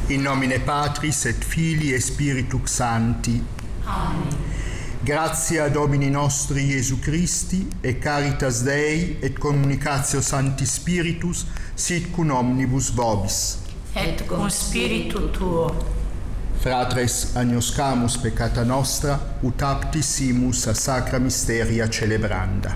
In nomine Patris et Filii et Spiritux Sancti. Amen. Gratia Domini nostri Iesu Christi, et caritas Dei, et communicatio Sancti Spiritus, sit cum omnibus vobis. Et cum spiritu tuo. Fratres agnoscamus peccata nostra, ut aptissimus a sacra mysteria celebranda.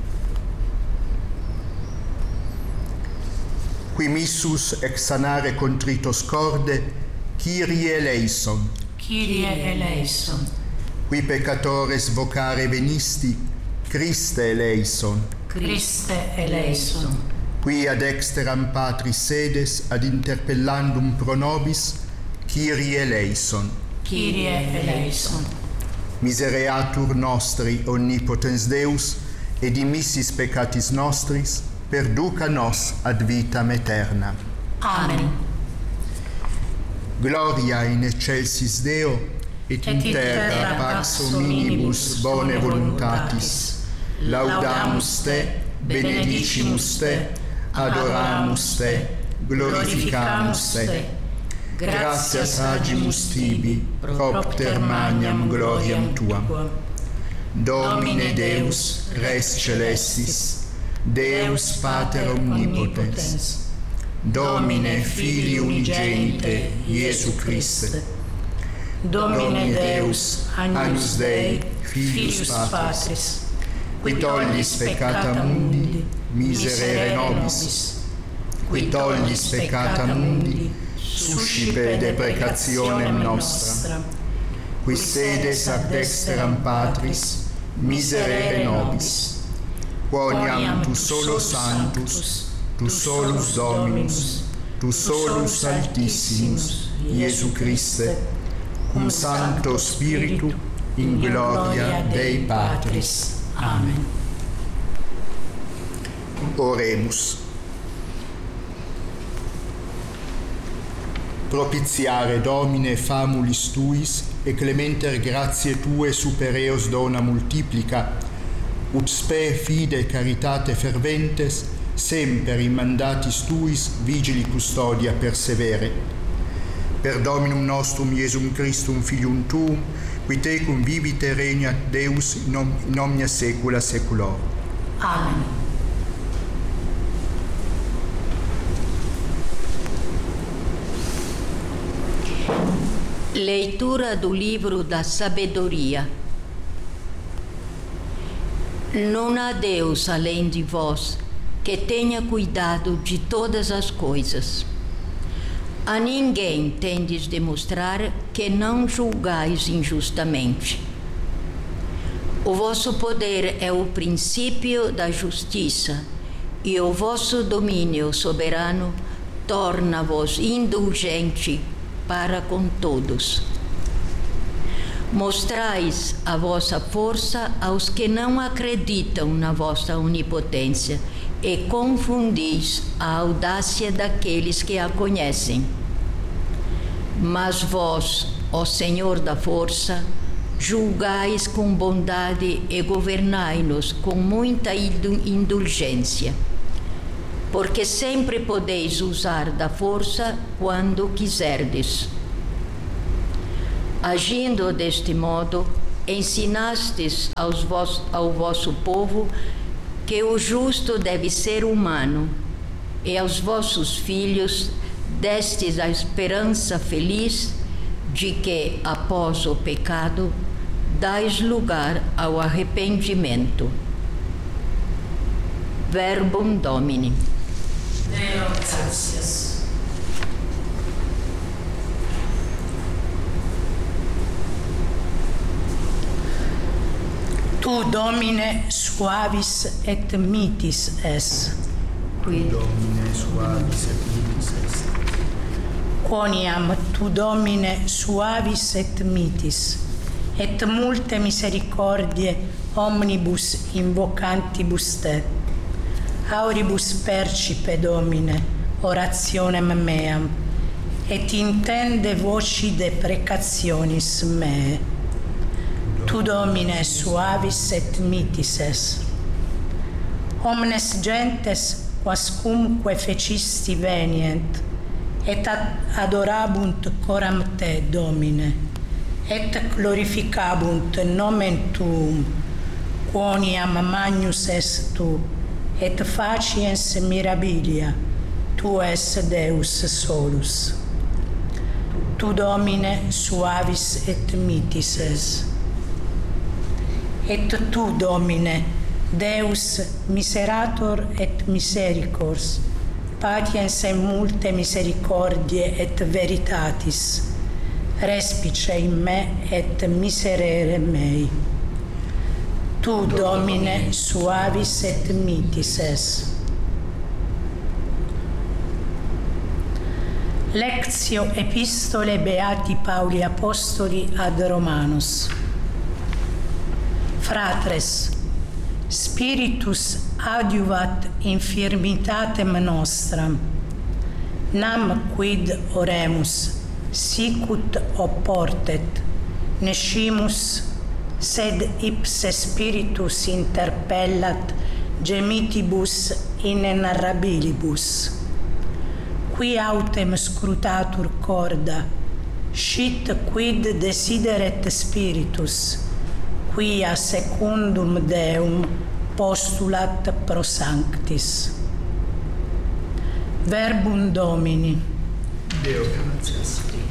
Qui missus exanare contritos corde, Kyrie eleison. Kyrie eleison. Qui peccatores vocare venisti, Christe eleison. Christe eleison. Qui ad exteram Patris sedes ad interpellandum pro nobis, Kyrie eleison. Kyrie eleison. Misereatur nostri omnipotens Deus, et dimissis peccatis nostris, perduca nos ad vitam aeterna. Amen. Gloria in excelsis Deo, et in terra pax hominibus bone voluntatis. Laudamus te, benedicimus te, adoramus te, glorificamus te. Gratias agimus tibi, propter magnam gloriam tuam. Domine Deus, res celestis, Deus Pater omnipotens, Domine Filii unigenite, Iesu Christe, Domine Deus, Agnus Dei, Filius Patris, qui tollis peccata mundi, miserere nobis, qui tollis peccata mundi, suscipe deprecationem nostra, qui sedes ad dexteram Patris, miserere nobis, quoniam tu solus sanctus, tu solus Dominus, tu solus Altissimus, Iesu Christe, cum Sancto Spiritu, in gloria Dei Patris. Amen. Oremus. Propitiare Domine famulis tuis, e clementer gratiae tue super eos dona multiplica, ut spe fide caritate ferventes, semper in mandatis tuis vigili custodia persevere. Per Dominum nostrum Iesum Christum Filium tuum, qui tecum vivite regnat Deus in omnia saecula saeculorum. Amen. Leitura do livro da sabedoria. Não há Deus além de vós, que tenha cuidado de todas as coisas. A ninguém tendes de mostrar que não julgais injustamente. O vosso poder é o princípio da justiça, e o vosso domínio soberano torna-vos indulgente para com todos. Mostrais a vossa força aos que não acreditam na vossa onipotência e confundis a audácia daqueles que a conhecem. Mas vós, ó Senhor da força, julgais com bondade e governai-nos com muita indulgência, porque sempre podeis usar da força quando quiserdes. Agindo deste modo, ensinastes ao vosso povo que o justo deve ser humano, e aos vossos filhos destes a esperança feliz de que, após o pecado, dais lugar ao arrependimento. Verbum Domini. Deo gratias. Tu Domine suavis et mitis es. Qui Domine suavis et mitis est. Quoniam tu Domine suavis et mitis, et multe misericordie omnibus invocantibus te. Auribus percipe Domine orationem meam, et intende voci deprecationis mee. Tu Domine suavis et mitis es. Omnes gentes quascumque fecisti venient, et adorabunt coram te, Domine, et glorificabunt nomen tuum, quoniam magnus es tu, et faciens mirabilia, tu es Deus solus. Tu, Domine, suavis et mitis es. Et tu, Domine, Deus miserator et misericors, patiens in multe misericordie et veritatis, respice in me et miserere mei. Tu, Domine, suavis et mitis es. Lectio Epistole Beati Pauli Apostoli ad Romanos. Fratres, Spiritus adiuvat infirmitatem nostram, nam quid oremus, sicut oportet, nescimus, sed ipse Spiritus interpellat gemitibus inenarrabilibus. Qui autem scrutatur corda, scit quid desideret Spiritus, quia secundum Deum postulat pro sanctis. Verbum Domini. Deo gratias.